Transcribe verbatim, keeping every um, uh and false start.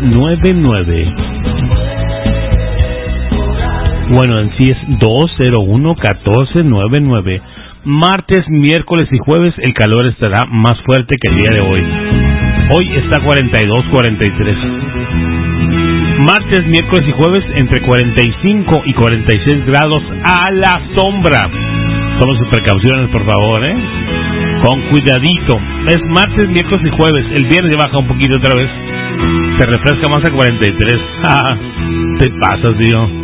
nueve nueve. Bueno, en sí es dos cero uno, uno cuatro nueve nueve. Martes, miércoles y jueves el calor estará más fuerte que el día de hoy. Hoy está cuarenta y dos, cuarenta y tres. Martes, miércoles y jueves entre cuarenta y cinco y cuarenta y seis grados a la sombra. Toma sus precauciones, por favor, ¿eh? Con cuidadito. Es martes, miércoles y jueves. El viernes ya baja un poquito otra vez. Se refresca más a cuarenta y tres. Ah, te pasas, tío.